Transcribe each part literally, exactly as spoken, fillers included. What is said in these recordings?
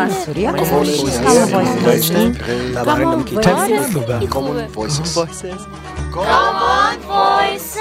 من سوریا Common Voices. Common Voices.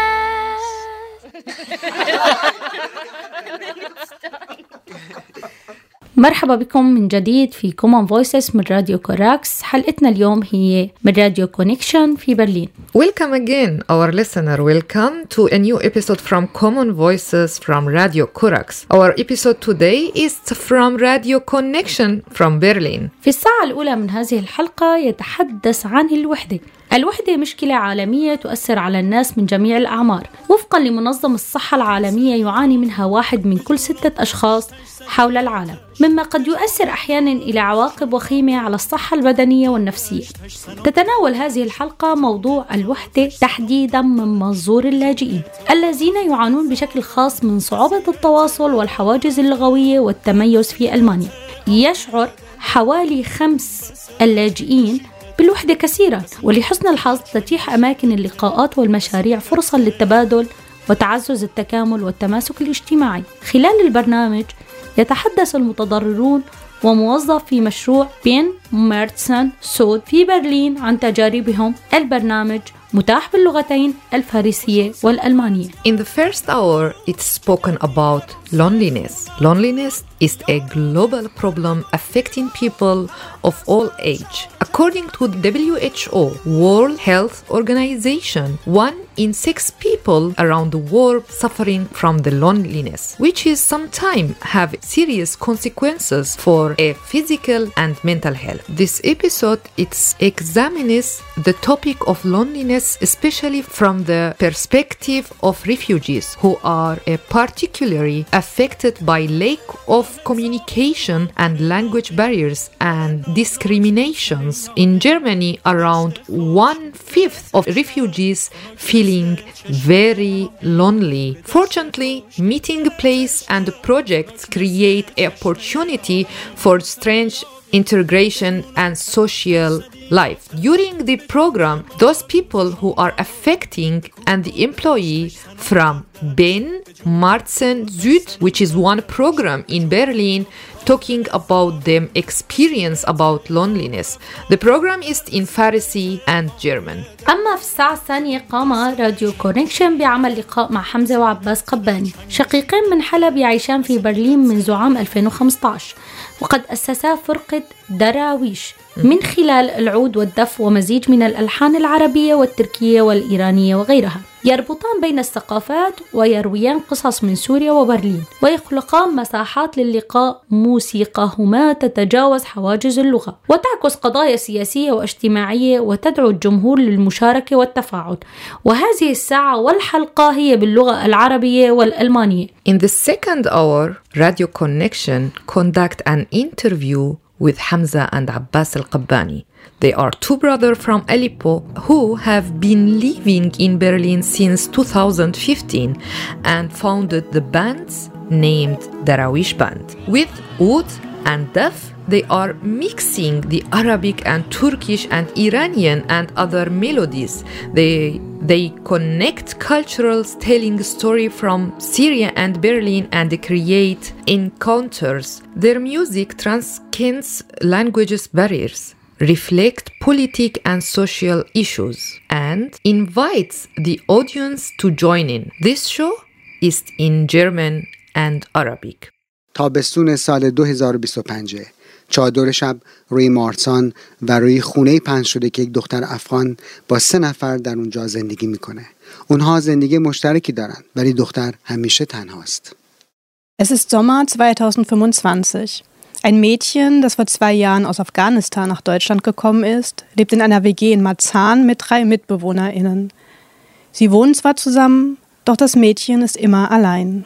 مرحبا بكم من جديد في Common Voices من راديو كوراكس. حلقتنا اليوم هي من راديو كونكشن في برلين. Welcome again, our listener. Welcome to a new episode from Common Voices from Radio Corax. Our episode today is from Radio Connection from Berlin. في الساعة الأولى من هذه الحلقة يتحدث عن الوحدة. الوحدة مشكلة عالمية تؤثر على الناس من جميع الأعمار. وفقا لمنظمة الصحة العالمية يعاني منها واحد من كل ستة أشخاص حول العالم، مما قد يؤثر أحيانا إلى عواقب وخيمة على الصحة البدنية والنفسية. تتناول هذه الحلقة موضوع الوحدة تحديدا من منظور اللاجئين الذين يعانون بشكل خاص من صعوبة التواصل والحواجز اللغوية والتميز في ألمانيا. يشعر حوالي خمس اللاجئين بالوحدة كثيرا، ولحسن الحظ تتيح أماكن اللقاءات والمشاريع فرصة للتبادل وتعزز التكامل والتماسك الاجتماعي. خلال البرنامج يتحدث المتضررون وموظف في مشروع بين مارتسن سود في برلين عن تجاربهم. البرنامج متاح باللغتين الفارسية والألمانية. In the first hour, it's spoken about loneliness. Loneliness is a global problem affecting people of all age. According to the W H O, World Health Organization, one in six people around the world suffering from the loneliness, which is sometimes have serious consequences for a physical and mental health. This episode it examines the topic of loneliness, especially from the perspective of refugees who are uh, particularly affected by lack of communication and language barriers and discriminations. In Germany, around one-fifth of refugees feeling very lonely. Fortunately, meeting place and projects create an opportunity for strange integration and social life. During the program, those people who are affecting and the employee from Ben Martsen Süd, which is one program in Berlin, talking about them experience about loneliness. The program is in Farsi and German. أما في الساعة الثانية قام راديو كونكشن بعمل لقاء مع حمزة وعباس قباني، شقيقين من حلب يعيشان في برلين منذ عام ألفين وخمسة عشر، وقد أسسا فرقة دراويش من خلال العود والدف ومزيج من الألحان العربية والتركية والإيرانية وغيرها. يربطان بين الثقافات ويرويان قصص من سوريا وبرلين، ويخلقان مساحات للقاء موسيقاهما تتجاوز حواجز اللغة وتعكس قضايا سياسية واجتماعية وتدعو الجمهور للمشاركة والتفاعل. وهذه الساعة والحلقة هي باللغة العربية والألمانية. In the second hour, Radio Connection conduct an interview with Hamza and Abbas al-Qabbani. They are two brothers from Aleppo who have been living in Berlin since two thousand fifteen and founded the band named Darawish Band. With oud and daf, they are mixing the Arabic and Turkish and Iranian and other melodies. They They connect cultures, telling story from Syria and Berlin and create encounters. Their music transcends languages barriers, reflect political and social issues, and invites the audience to join in. This show is in German and Arabic. تابستون سال دو هزار و بیست و پنج چادر شب روی مارسان و روی خونه پنج شده که یک دختر افغان با سه نفر در اونجا زندگی میکنه. اونها زندگی مشترکی دارن ولی دختر همیشه تنهاست. Es ist Sommer zweitausendfünfundzwanzig. Ein Mädchen, das vor zwei Jahren aus Afghanistan nach Deutschland gekommen ist, lebt in einer W G in Marzahn mit drei MitbewohnerInnen. Sie wohnen zwar zusammen, doch das Mädchen ist immer allein.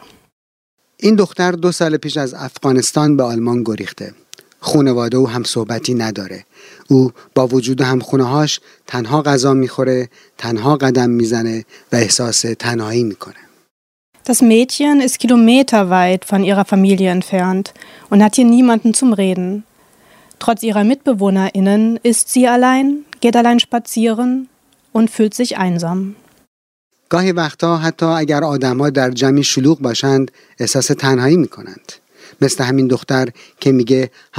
این دختر دو سال پیش از افغانستان به آلمان گریخته. خانواده و هم صحبتی نداره. او با وجود هم خونه‌هاش تنها غذا میخوره، تنها قدم میزنه و احساس تنهایی میکنه. Das Mädchen ist kilometerweit von ihrer Familie entfernt und hat hier niemanden zum Reden. Trotz ihrer MitbewohnerInnen ist sie allein, geht allein spazieren und fühlt sich einsam. گاهی وقتا حتی اگر آدم‌ها در جمعی شلوغ باشند احساس تنهایی میکنند. مثل همین دختر که میگه